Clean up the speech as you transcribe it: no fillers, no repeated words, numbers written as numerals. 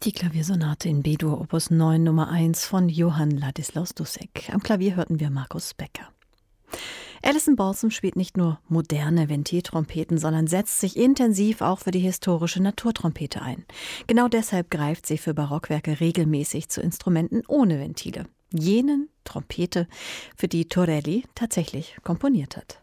Die Klaviersonate in B-Dur Opus 9 Nummer 1 von Johann Ladislaus Dussek. Am Klavier hörten wir Markus Becker. Alison Balsom spielt nicht nur moderne Ventiltrompeten, sondern setzt sich intensiv auch für die historische Naturtrompete ein. Genau deshalb greift sie für Barockwerke regelmäßig zu Instrumenten ohne Ventile. Jenen Trompete, für die Torelli tatsächlich komponiert hat.